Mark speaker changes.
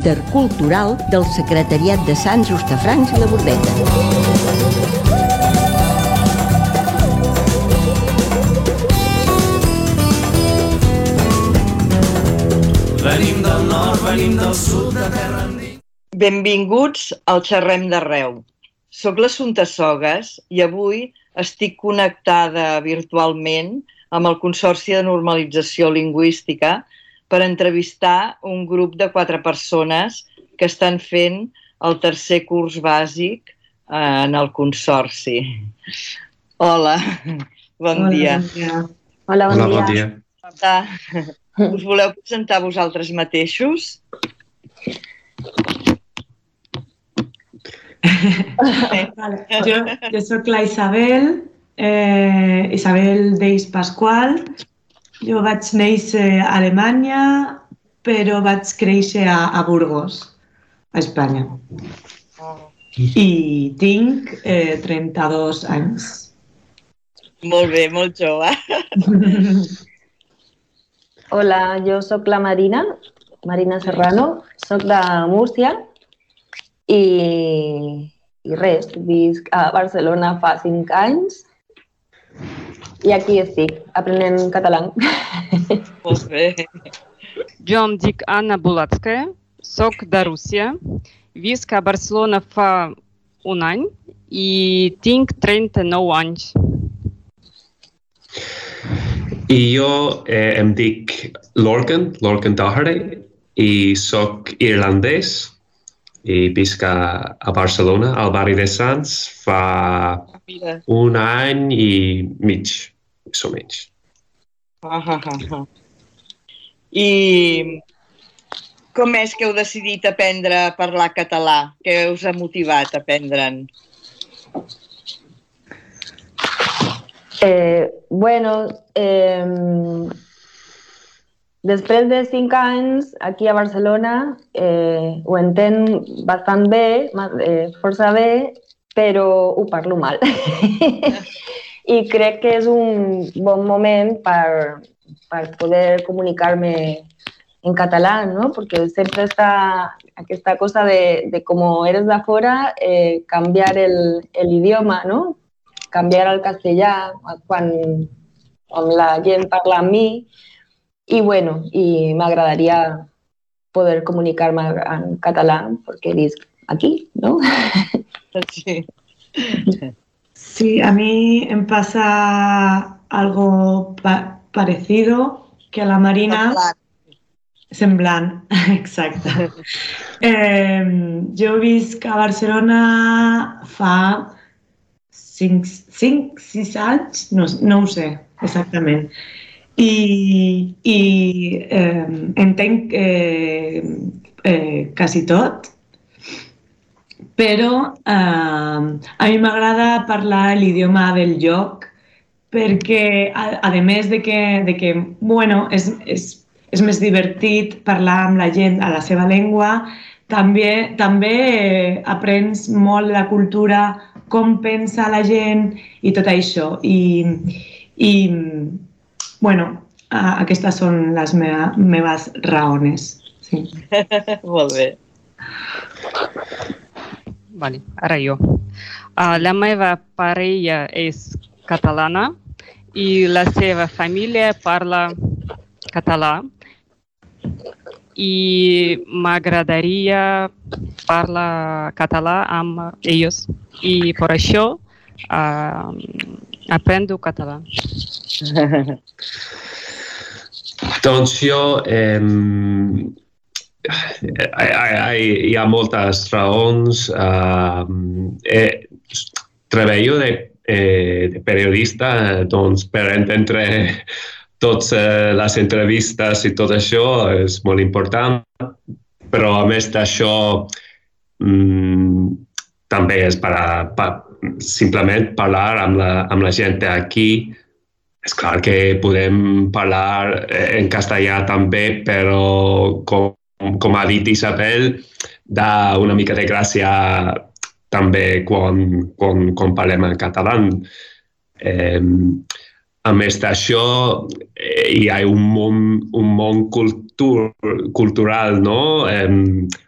Speaker 1: intercultural del Secretariat de Sants, Hostafrancs i la Bordeta.
Speaker 2: Venim del nord, venim del sud, de terra endins.
Speaker 3: Benvinguts al Xerrem d'Arreu. Soc l'Assumpta Sogues i avui estic connectada virtualment amb el Consorci de Normalització Lingüística per entrevistar un grup de 4 persones que estan fent el tercer curs bàsic en el Consorci. Hola, bon dia.
Speaker 4: Hola, bon dia.
Speaker 3: Us voleu presentar vosaltres mateixos?
Speaker 5: Jo soc la Isabel Deix Pasqual. Jo vaig néixer a Alemanya, però vaig créixer a Burgos, a Espanya. I tinc 32 anys.
Speaker 3: Molt bé, molt jove.
Speaker 4: Hola, jo soc la Marina Serrano, soc de Múrcia i res, visc a Barcelona fa 5 anys i aquí estic, aprenent català.
Speaker 3: Molt bé.
Speaker 6: Jo em dic Anna Bulatskaya, soc de Rússia, visc a Barcelona fa 1 any i tinc 39 anys.
Speaker 7: I jo em dic Lorcan Doherty i soc irlandès i visc a Barcelona, al barri de Sants, fa 1 any i mig, més o menys.
Speaker 3: I com és que heu decidit aprendre a parlar català? Què us ha motivat a aprendre'n?
Speaker 4: Després de 5 anys aquí a Barcelona ho entenc bastant bé, força bé, però ho parlo mal. I crec que és un bon moment per poder comunicar-me en català, ¿no? Porque sempre està aquesta cosa de com eres de fora, canviar l'idioma, ¿no? Canviar al castellà quan la gent parla amb mi. I m'agradaria poder comunicar-me en català perquè visc aquí, ¿no?
Speaker 3: Sí.
Speaker 5: Sí, a mí me pasa algo parecido que a la Marina. Semblant, exacte. Jo visc a Barcelona fa 5-6 anys, no ho sé exactament. I entenc quasi tot, però a mi m'agrada parlar l'idioma del lloc perquè, a més de que bueno, és més divertit parlar amb la gent a la seva llengua, també aprens molt la cultura, com pensa la gent i tot això. Aquestes són les meves raons. Sí.
Speaker 3: Molt bé.
Speaker 6: Vale, ara jo. La meva parella és catalana i la seva família parla català i m'agradaria parlar català amb ells i per això aprendo català.
Speaker 7: Doncs jo hi ha moltes raons. Treballo de periodista, doncs per entendre totes les entrevistes i tot això és molt important, però a més d'això també és per simplement parlar amb la gent d'aquí. És clar que podem parlar en castellà també, però com ha dit Isabel, dà una mica de gràcia també quan parlem en català. A més d'això, hi ha un món cultural, no?